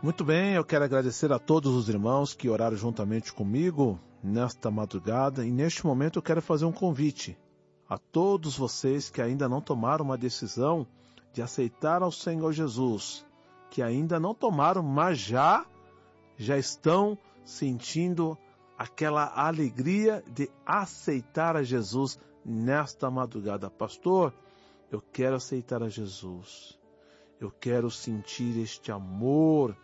Muito bem, eu quero agradecer a todos os irmãos que oraram juntamente comigo nesta madrugada, e neste momento eu quero fazer um convite a todos vocês que ainda não tomaram uma decisão de aceitar ao Senhor Jesus, que ainda não tomaram, mas já estão sentindo aquela alegria de aceitar a Jesus nesta madrugada. Pastor, eu quero aceitar a Jesus, eu quero sentir este amor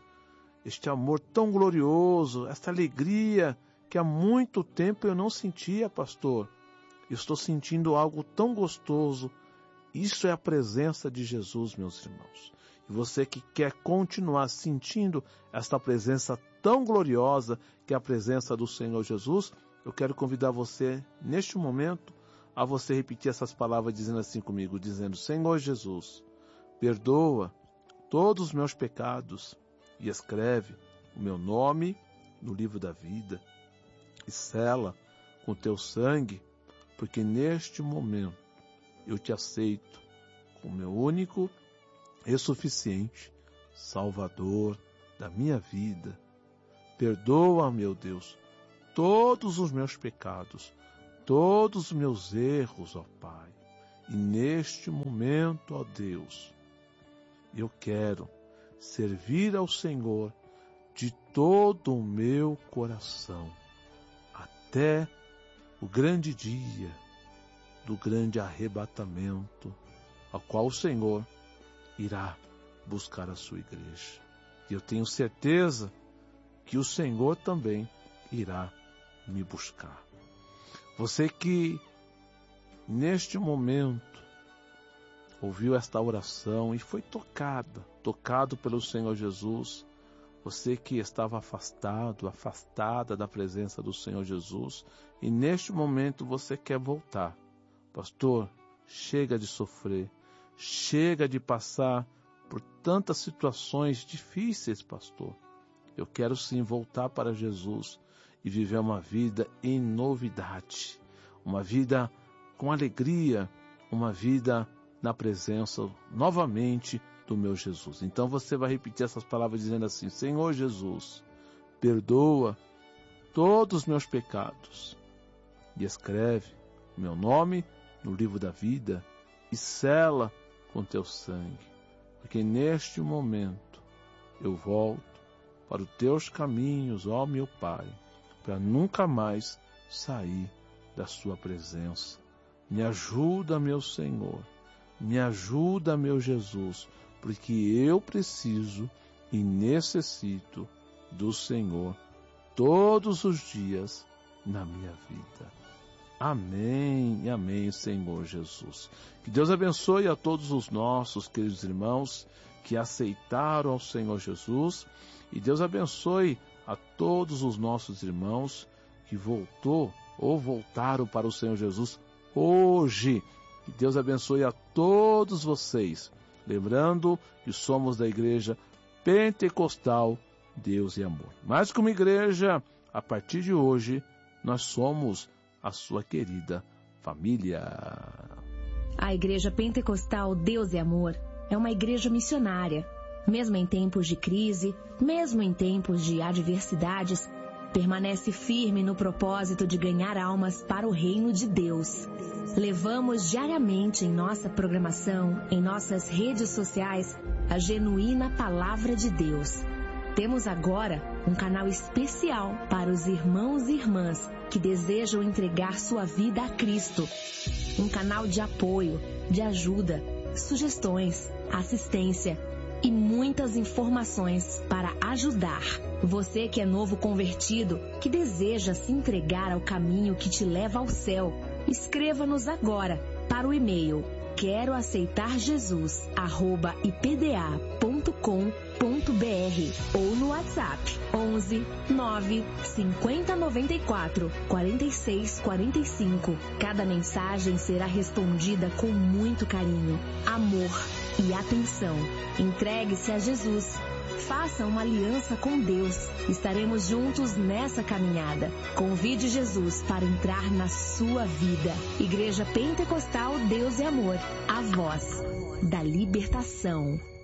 tão glorioso, esta alegria que há muito tempo eu não sentia, pastor. Eu estou sentindo algo tão gostoso. Isso é a presença de Jesus, meus irmãos. E você que quer continuar sentindo esta presença tão gloriosa, que é a presença do Senhor Jesus, eu quero convidar você, neste momento, a você repetir essas palavras dizendo assim comigo, dizendo: Senhor Jesus, perdoa todos os meus pecados e escreve o meu nome no livro da vida e sela com teu sangue, porque neste momento eu te aceito como meu único e suficiente Salvador da minha vida. Perdoa, meu Deus, todos os meus pecados, todos os meus erros, ó Pai. E neste momento, ó Deus, eu quero servir ao Senhor de todo o meu coração, até o grande dia do grande arrebatamento, ao qual o Senhor irá buscar a sua igreja. E eu tenho certeza que o Senhor também irá me buscar. Você que neste momento ouviu esta oração e foi tocado pelo Senhor Jesus, você que estava afastada da presença do Senhor Jesus, e neste momento você quer voltar. Pastor, chega de sofrer, chega de passar por tantas situações difíceis, pastor. Eu quero sim voltar para Jesus e viver uma vida em novidade, uma vida com alegria, uma vida na presença novamente do meu Jesus. Então você vai repetir essas palavras dizendo assim: Senhor Jesus, perdoa todos os meus pecados e escreve o meu nome no livro da vida e sela com teu sangue, porque neste momento eu volto para os teus caminhos, ó meu Pai, para nunca mais sair da sua presença. Me ajuda, meu Senhor, me ajuda, meu Jesus, porque eu preciso e necessito do Senhor todos os dias na minha vida. Amém e amém, Senhor Jesus. Que Deus abençoe a todos os nossos queridos irmãos que aceitaram ao Senhor Jesus, e Deus abençoe a todos os nossos irmãos que voltaram para o Senhor Jesus hoje. Que Deus abençoe a todos vocês, lembrando que somos da Igreja Pentecostal Deus e Amor. Mais que uma igreja, a partir de hoje, nós somos a sua querida família. A Igreja Pentecostal Deus e Amor é uma igreja missionária. Mesmo em tempos de crise, mesmo em tempos de adversidades, permanece firme no propósito de ganhar almas para o reino de Deus. Levamos diariamente em nossa programação, em nossas redes sociais, a genuína Palavra de Deus. Temos agora um canal especial para os irmãos e irmãs que desejam entregar sua vida a Cristo. Um canal de apoio, de ajuda, sugestões, assistência e muitas informações para ajudar. Você que é novo convertido, que deseja se entregar ao caminho que te leva ao céu, escreva-nos agora para o e-mail queroaceitarjesus@ipda.com.br ou no WhatsApp 11 9 50 94 46 45. Cada mensagem será respondida com muito carinho, amor e atenção. Entregue-se a Jesus. Faça uma aliança com Deus. Estaremos juntos nessa caminhada. Convide Jesus para entrar na sua vida. Igreja Pentecostal Deus e Amor, a voz da libertação.